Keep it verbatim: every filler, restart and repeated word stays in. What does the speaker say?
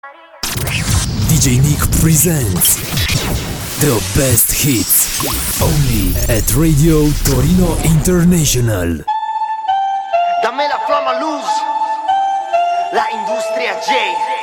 D J Nick presents the best hits only at Radio Torino International. Damme la Fama Luz, la Industria J.